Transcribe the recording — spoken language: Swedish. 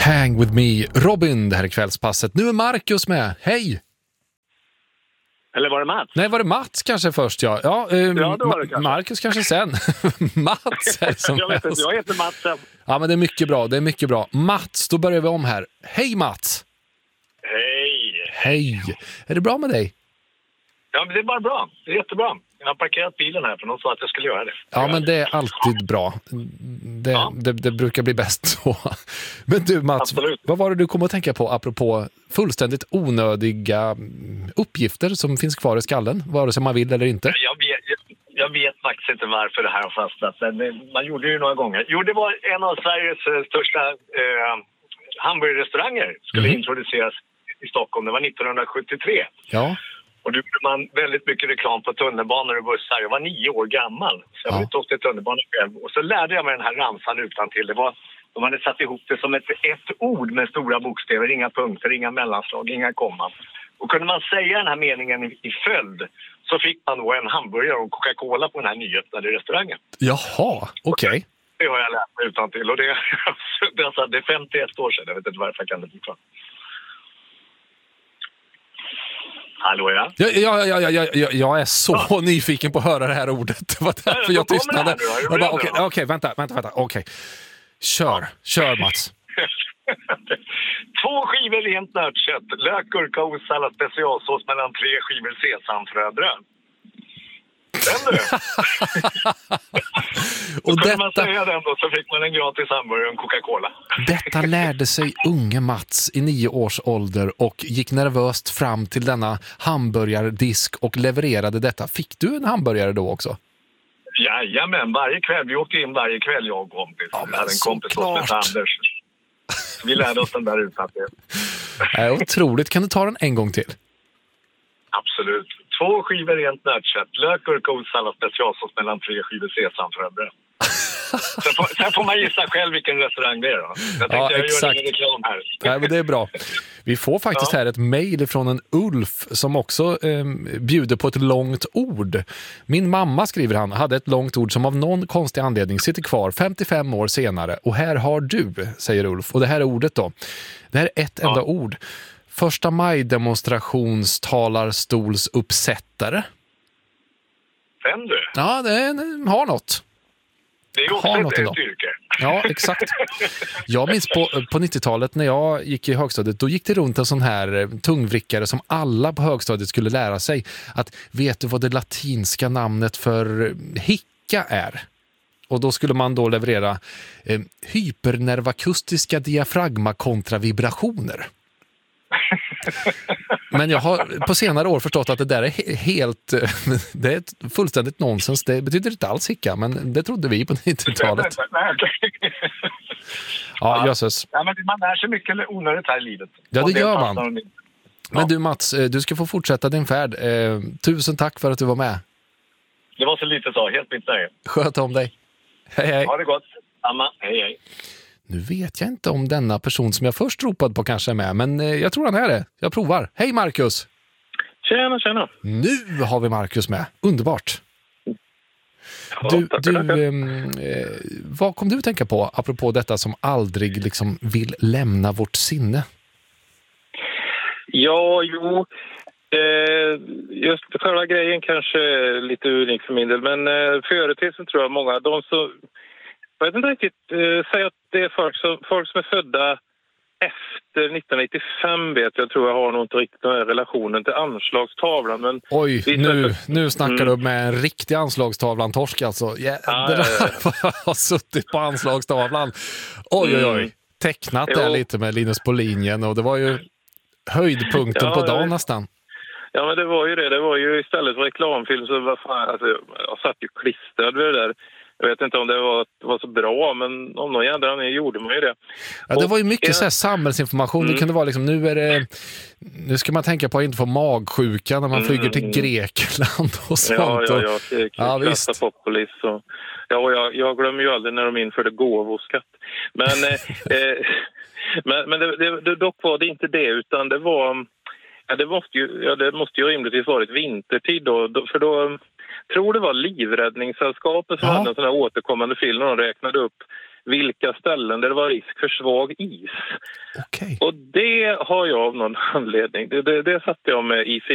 Hang with me, Robin, det här är kvällspasset. Nu är Marcus med, hej! Eller var det Mats? Nej, var det Mats kanske först, ja. Ja, det var det kanske. Marcus kanske sen. Mats är det som jag vet inte, jag heter Mats. Ja, men det är mycket bra, Mats, då börjar vi om här. Hej Mats! Hej! Är det bra med dig? Ja, men det är bara bra. Det är jättebra. Jag har parkerat bilen här för någon sa att jag skulle göra det. Ja, men det är alltid bra. Det brukar bli bäst så. Men du Mats, absolut. Vad var det du kom att tänka på apropå fullständigt onödiga uppgifter som finns kvar i skallen, vare sig man vill eller inte? Jag vet faktiskt inte varför det här har fastnat. Man gjorde det ju några gånger. Jo, det var en av Sveriges största hamburgerrestauranger skulle introduceras i Stockholm. Det var 1973. Ja. Och då gjorde man väldigt mycket reklam på tunnelbanor och bussar. Jag var 9 år gammal. Så jag var ute och åkte tunnelbanan själv. Och så lärde jag mig den här ramsan utantill. De hade satt ihop det som ett ord med stora bokstäver. Inga punkter, inga mellanslag, inga komman. Och kunde man säga den här meningen i följd så fick man då en hamburgare och Coca-Cola på den här nyöppnade restaurangen. Jaha, okej. Det har jag lärt mig utantill. Och det är 51 år sedan. Jag vet inte varför jag kan det fortfarande. Hallå, ja? Jag är så nyfiken på att höra det här ordet. Det var därför jag tystnade. Okej, vänta. Okej. Kör Mats. 2 skivor rent nötkött, lök, gurka, osallad, specialsås mellan 3 skivor sesamfröbröd. Den du! Och kunde man säga den då så fick man en gratis hamburgare och en Coca-Cola. Detta lärde sig unge Mats i 9 års ålder och gick nervöst fram till denna hamburgardisk och levererade detta. Fick du en hamburgare då också? Jajamän, varje kväll. Vi åkte in varje kväll, jag och kompis. Ja, jag hade en kompis som hette Anders. Vi lärde oss den där utantill. Otroligt. Kan du ta den en gång till? Absolut. 2 skivor rent nötkött, lök, gurka, osallad, specialsås mellan 3 skivor sesamfröbröd. Sen får man gissa själv vilken restaurang det är då. Jag tänkte jag gör en reklam här. Nej, men det är bra. Vi får faktiskt här ett mejl från en Ulf som också bjuder på ett långt ord. Min mamma, skriver han, hade ett långt ord som av någon konstig anledning sitter kvar 55 år senare. Och här har du, säger Ulf. Och det här är ordet då. Det här är ett enda ord. Första maj-demonstrationstalarstolsuppsättare. Den du? Ja, det har något. Det är också ett yrke. Ja, exakt. Jag minns på 90-talet när jag gick i högstadiet, då gick det runt en sån här tungvrickare som alla på högstadiet skulle lära sig. Att vet du vad det latinska namnet för hicka är? Och då skulle man då leverera hypernervakustiska diafragmakontravibrationer. Men jag har på senare år förstått att det där är helt det är ett fullständigt nonsens. Det betyder inte alls hicka, men det trodde vi på 90-talet. Ja, jösses. Ja, men man lär sig mycket onödigt här i livet. Ja, det gör man. Men du Mats, du ska få fortsätta din färd. Tusen tack för att du var med. Det var så lite så, helt mitt nöje. Sköt om dig. Hej, hej. Ha det gott. Samma, hej, hej. Nu vet jag inte om denna person som jag först ropade på kanske är med, men jag tror han är det. Jag provar. Hej Marcus! Tjena. Nu har vi Marcus med. Underbart. Ja, vad kom du att tänka på apropå detta som aldrig liksom vill lämna vårt sinne? Ja, just själva grejen kanske är lite unik för min del, men företeelsen tror jag många, de som jag vet inte riktigt säga att det är folk som är födda efter 1995 vet jag tror jag har nog inte riktigt den här relationen till anslagstavlan. Men oj, nu snackar du med en riktig anslagstavlan-torsk alltså. Jag har suttit på anslagstavlan. Oj. Tecknat där lite med Linus på linjen och det var ju höjdpunkten på dagen nästan. Ja, men det var ju det. Det var ju istället för reklamfilm så vad fan, alltså, jag satt ju klistrad vid det där. Jag vet inte om det var så bra, men om någon jävla anledning gjorde man ju det. Ja, det var ju mycket så här samhällsinformation. Det kunde vara liksom, nu ska man tänka på att inte få magsjuka när man flyger till Grekland och sånt. Ja, visst. Populis och, jag glömmer ju aldrig när de införde gåvoskatt. Men det dock var det inte det, utan det var det måste ju rimligtvis varit vintertid då, för då tror det var Livräddningssällskapet som hade en sån här återkommande film och de räknade upp vilka ställen där det var risk för svag is. Okej. Och det har jag av någon anledning. Det satte jag med is